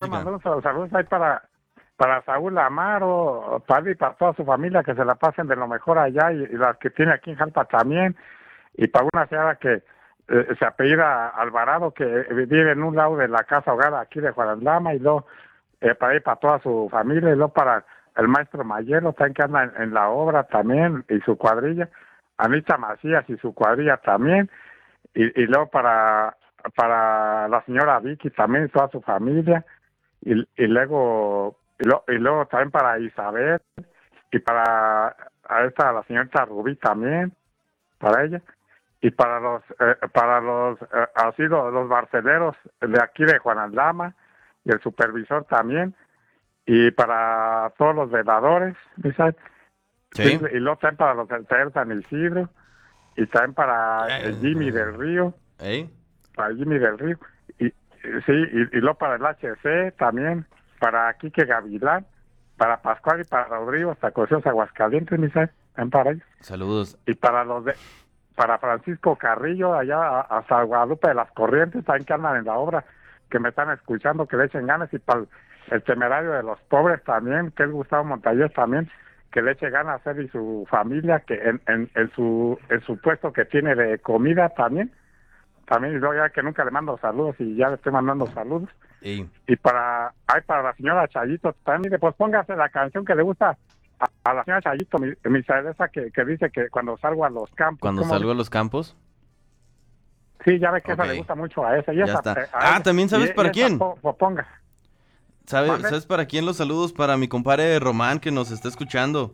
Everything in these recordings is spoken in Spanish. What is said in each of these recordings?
acá. mandar saludos ahí para Saúl Amaro, para y para toda su familia, que se la pasen de lo mejor allá, y las que tiene aquí en Jalpa también, y para una señora que se apellida Alvarado, que vive en un lado de la casa hogar aquí de Juan Aldama, y luego para ir para toda su familia, y luego para el maestro Mayelo, también que anda en la obra también, y su cuadrilla, Anita Macías y su cuadrilla también, y luego para la señora Vicky también y toda su familia, y luego también para Isabel, y para la señorita Rubí también, para ella, y para los así los barceleros de aquí de Juan Aldama, y el supervisor también, y para todos los veladores, ¿sabes? Sí. Y luego también para los del taller San Isidro, y también para Jimmy del Río, para Jimmy del Río, y luego para el HC también, para Quique Gavilán, para Pascual y para Rodrigo, hasta Cocios Aguascalientes, ¿sabes? También para ellos. Saludos. Y para Francisco Carrillo, allá hasta Guadalupe de las Corrientes, también que andan en la obra, que me están escuchando, que le echen ganas, y para el temerario de los pobres también, que es Gustavo Montañez también, que le eche ganas a él y su familia, que en su puesto que tiene de comida también, y luego ya que nunca le mando saludos, y ya le estoy mandando saludos. Sí. Y para la señora Chayito también, pues póngase la canción que le gusta a la señora Chayito, esa que dice que cuando salgo a los campos. Cuando salgo a los campos. Sí, ya ve que esa le gusta mucho a esa. Y Ya esa está. También sabes para quién. Ponga. ¿Sabes para quién los saludos? Para mi compadre Román, que nos está escuchando.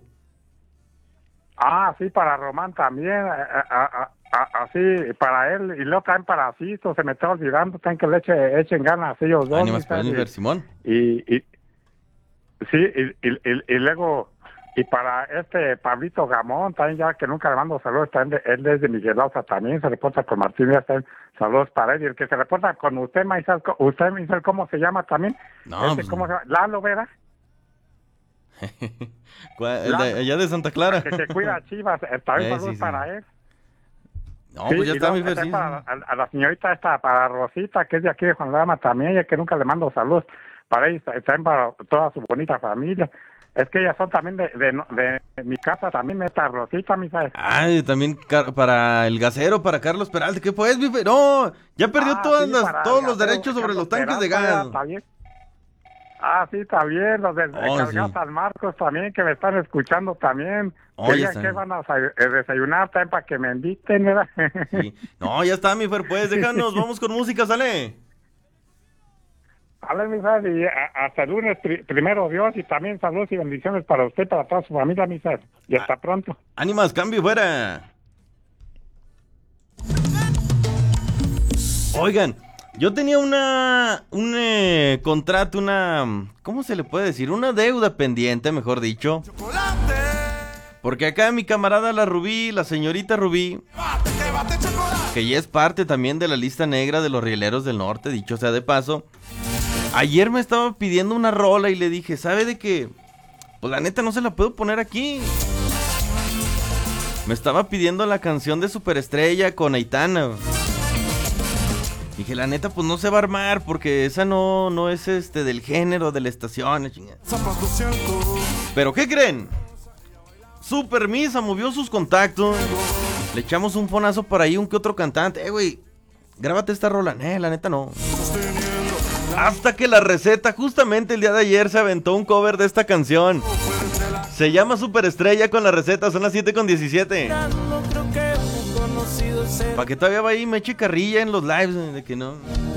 Sí, para Román también, así, para él, y luego también para Sisto, se me está olvidando, también que le echen ganas ellos dos. Ánimas para mi Simón. Y luego, y para Pablito Gamón, también ya que nunca le mando saludos, también él es de Miguel Ausa, también se reporta con Martín, ya están saludos para él, y el que se reporta con usted, Maizal, ¿cómo se llama también? No, ¿Cómo se llama? Lalo, ¿verdad? Allá de Santa Clara. Que se cuida a Chivas, también saludos para él. No, pues ya está mi vecino. A la señorita para Rosita, que es de aquí de Juan Lama también, ella que nunca le mando saludos para ella, también para toda su bonita familia. Es que ellas son también de mi casa, también esta Rosita, mi sabes. También para el gasero, para Carlos Peralta. ¿Qué pues, mi No, ya perdió todos los derechos sobre los tanques de gas. Sí, está bien, los de San Marcos también, que me están escuchando también. Que van a desayunar también para que me inviten, ¿verdad? Sí. No, ya está, mi Fer, pues déjanos, vamos con música, sale. Vale, mi Fer, y hasta el lunes, primero Dios, y también saludos y bendiciones para usted, para toda su familia, mi Fer, y hasta pronto. Ánimas, cambio, fuera. Oigan, yo tenía un contrato, ¿cómo se le puede decir? Una deuda pendiente, mejor dicho. Porque acá mi camarada la Rubí, la señorita Rubí, que ya es parte también de la lista negra de los rieleros del norte, dicho sea de paso, ayer me estaba pidiendo una rola y le dije, ¿sabe de qué? Pues la neta no se la puedo poner aquí. Me estaba pidiendo la canción de Superestrella con Aitana. Dije, la neta, pues no se va a armar, porque esa no es del género de la estación, chingada. Pero ¿qué creen? Super Misa movió sus contactos. Le echamos un fonazo por ahí, un que otro cantante. Güey, grábate esta rola. La neta no. Hasta que la receta, justamente el día de ayer, se aventó un cover de esta canción. Se llama Superestrella con la receta, son las 7:17. Para que todavía va ahí me eche carrilla en los lives de que no.